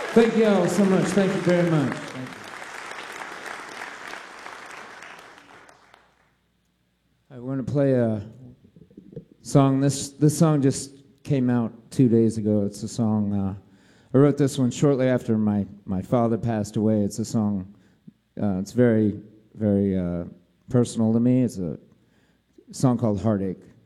Thank you all so much. Thank you very much. Thank you. All right, we're going to play a song. This song just came out 2 days ago. It's a song. I wrote this one shortly after my father passed away. It's a song. It's very, very personal to me. It's a song called Heartache.